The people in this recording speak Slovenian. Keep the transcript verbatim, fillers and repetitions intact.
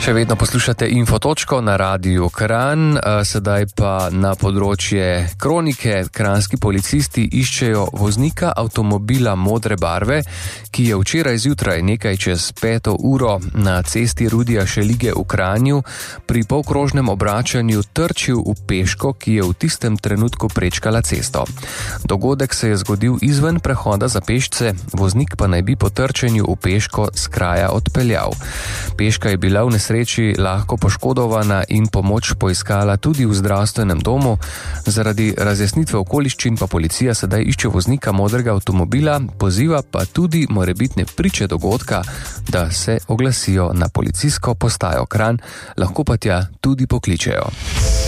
Še vedno poslušate Infotočko na Radiu Kranj, sedaj pa na področje kronike. Kranjski policisti iščejo voznika avtomobila modre barve, ki je včeraj zjutraj nekaj čez peto uro na cesti Rudija Šelige v Kranju pri polkrožnem obračanju trčil v peško, ki je v tistem trenutku prečkala cesto. Dogodek se je zgodil izven prehoda za pešce, voznik pa naj bi po trčenju v peško s kraja odpeljal. Peška je bila v nesreči lahko poškodovana in pomoč poiskala tudi v zdravstvenem domu. Zaradi razjasnitve okoliščin pa policija sedaj išče voznika modrega avtomobila, poziva pa tudi morebitne priče dogodka, da se oglasijo na policijsko postajo Kranj, lahko pa tja tudi pokličejo.